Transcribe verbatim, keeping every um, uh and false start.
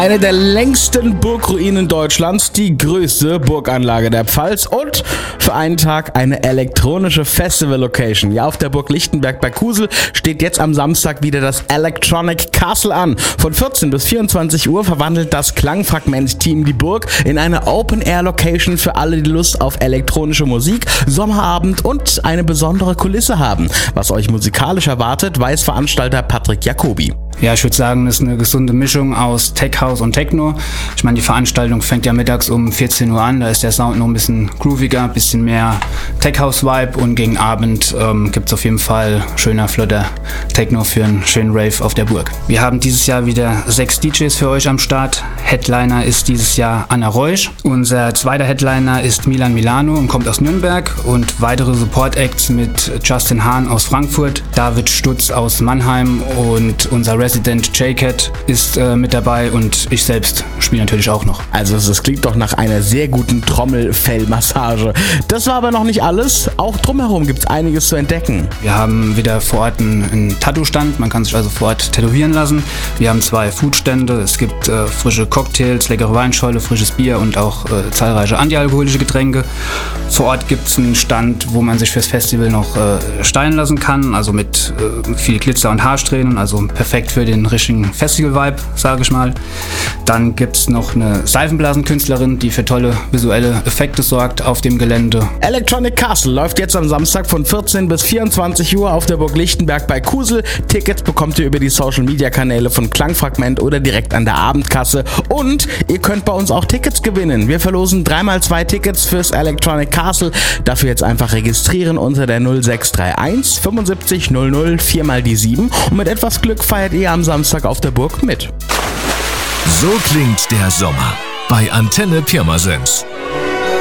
Eine der längsten Burgruinen Deutschlands, die größte Burganlage der Pfalz und für einen Tag eine elektronische Festival-Location. Ja, auf der Burg Lichtenberg bei Kusel steht jetzt am Samstag wieder das Electronic Castle an. Von vierzehn bis vierundzwanzig Uhr verwandelt das Klangfragment-Team die Burg in eine Open-Air-Location für alle, die Lust auf elektronische Musik, Sommerabend und eine besondere Kulisse haben. Was euch musikalisch erwartet, weiß Veranstalter Patrick Jacobi. Ja, ich würde sagen, das ist eine gesunde Mischung aus Tech House und Techno. Ich meine, die Veranstaltung fängt ja mittags um vierzehn Uhr an, da ist der Sound noch ein bisschen grooviger, ein bisschen mehr Tech House Vibe und gegen Abend ähm, gibt es auf jeden Fall schöner, flotter Techno für einen schönen Rave auf der Burg. Wir haben dieses Jahr wieder sechs D Js für euch am Start. Headliner ist dieses Jahr Anna Reusch. Unser zweiter Headliner ist Milan Milano und kommt aus Nürnberg und weitere Support Acts mit Justin Hahn aus Frankfurt, David Stutz aus Mannheim und unser Resident J-Cat ist äh, mit dabei und ich selbst spiele natürlich auch noch. Also das klingt doch nach einer sehr guten Trommelfellmassage. Das war aber noch nicht alles. Auch drumherum gibt es einiges zu entdecken. Wir haben wieder vor Ort einen, einen Tattoo-Stand. Man kann sich also vor Ort tätowieren lassen. Wir haben zwei Foodstände. Es gibt äh, frische Cocktails, leckere Weinschorle, frisches Bier und auch äh, zahlreiche antialkoholische Getränke. Vor Ort gibt es einen Stand, wo man sich fürs Festival noch äh, stylen lassen kann. Also mit äh, viel Glitzer und Haarsträhnen. Also perfekt für den richtigen Festival-Vibe, sage ich mal. Dann gibt es noch eine Seifenblasenkünstlerin, die für tolle visuelle Effekte sorgt auf dem Gelände. Electronic Castle läuft jetzt am Samstag von vierzehn bis vierundzwanzig Uhr auf der Burg Lichtenberg bei Kusel. Tickets bekommt ihr über die Social-Media-Kanäle von Klangfragment oder direkt an der Abendkasse. Und ihr könnt bei uns auch Tickets gewinnen. Wir verlosen dreimal zwei Tickets fürs Electronic Castle. Dafür jetzt einfach registrieren unter der null sechs drei eins fünfundsiebzig null null vier mal die sieben und mit etwas Glück feiert ihr am Samstag auf der Burg mit. So klingt der Sommer bei Antenne Pirmasens.